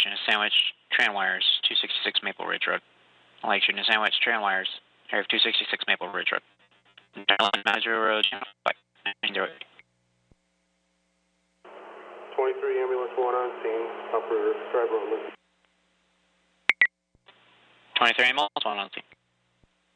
shooting a sandwich, tran wires, 266 Maple Ridge Road. Like shooting a sandwich, tran wires, area of 266 Maple Ridge Road. Mazur Road, 908. 23 ambulance 1 on scene, upper driver on list. 23 ambulance 1 on scene.